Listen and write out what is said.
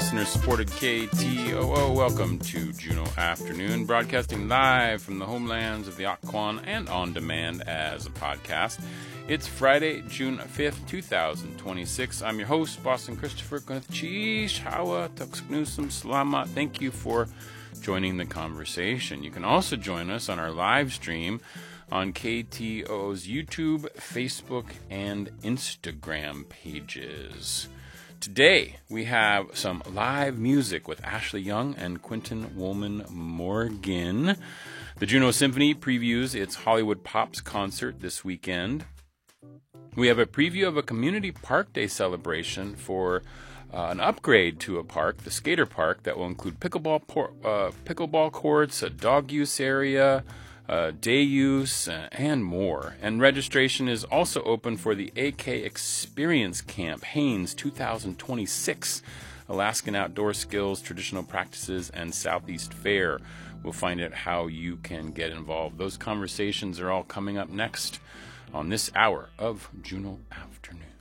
listener-supported KTOO. Welcome to Juneau Afternoon, broadcasting live from the homelands of the Occoquan and on demand as a podcast. It's Friday, June 5th, 2026. I'm your host, Boston Christopher. Thank you for joining the conversation. You can also join us on our live stream on KTOO's YouTube, Facebook, and Instagram pages. Today, we have some live music with Ashley Young and Quentin Woolman Morgan. The Juneau Symphony previews its Hollywood Pops concert this weekend. We have a preview of a community park day celebration for an upgrade to a park, the Skater Park, that will include pickleball courts, a dog use area, day use, and more. And registration is also open for the AK Experience Camp Haines 2026, Alaskan Outdoor Skills, Traditional Practices, and Southeast Fair. We'll find out how you can get involved. Those conversations are all coming up next on this hour of Juneau Afternoon.